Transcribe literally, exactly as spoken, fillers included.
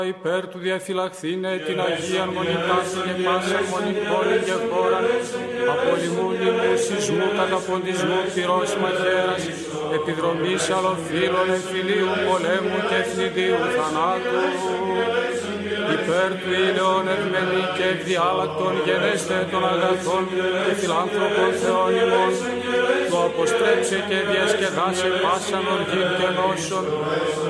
Υπέρ του διαφυλαχθήνε την Αγία Μονιτάση και πάσα μονή πόλη και χώρα, από λοιμού, λοιμού, σεισμού, καταποντισμού, πυρός μαχαίρας, επιδρομής αλλοφύλων, εμφυλίου, πολέμου και θνητίου θανάτου. Υπέρ του ήλαιον ευμενή και ευδιάλακτον γενέστε των αγαθών και φιλάνθρωπων Θεών ημών, του αποστρέψε και διασκεδάσε πάσαν οργήν και νόσων,